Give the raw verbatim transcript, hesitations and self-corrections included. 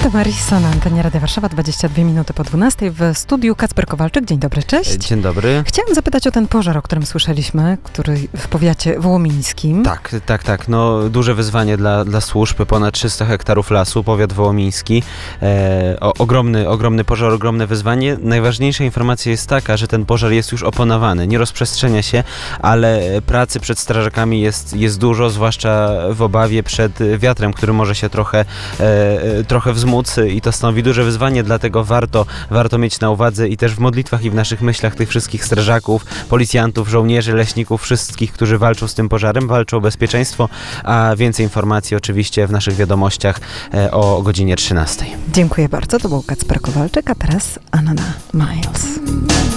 Radio Marysa na antenie Radia Warszawa, dwadzieścia dwie minuty po dwunastej. W studiu Kacper Kowalczyk. Dzień dobry, cześć. Dzień dobry. Chciałam zapytać o ten pożar, o którym słyszeliśmy, który w powiacie wołomińskim. Tak, tak, tak. No, duże wyzwanie dla, dla służb. Ponad trzysta hektarów lasu, powiat wołomiński. E, o, ogromny, ogromny pożar, ogromne wyzwanie. Najważniejsza informacja jest taka, że ten pożar jest już opanowany. Nie rozprzestrzenia się, ale pracy przed strażakami jest, jest dużo, zwłaszcza w obawie przed wiatrem, który może się trochę, e, trochę wzmóc i to stanowi duże wyzwanie, dlatego warto, warto mieć na uwadze i też w modlitwach i w naszych myślach tych wszystkich strażaków, policjantów, żołnierzy, leśników, wszystkich, którzy walczą z tym pożarem, walczą o bezpieczeństwo, a więcej informacji oczywiście w naszych wiadomościach e, o godzinie trzynastej. Dziękuję bardzo, to był Kacper Kowalczyk, a teraz Anna Miles.